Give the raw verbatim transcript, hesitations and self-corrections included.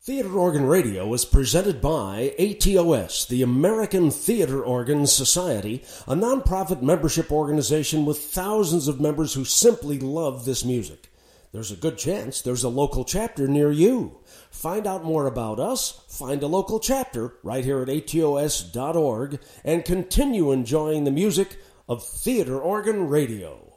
Theater Organ Radio is presented by A T O S, the American Theater Organ Society, a nonprofit membership organization with thousands of members who simply love this music. There's a good chance there's a local chapter near you. Find out more about us, find a local chapter right here at A T O S dot org, and continue enjoying the music of Theater Organ Radio.